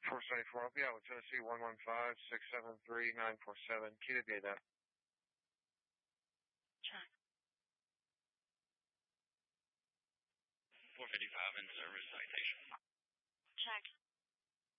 474 Alpha, with Tennessee 115-673-947. Key to data. Check. 455 in service citation. Check.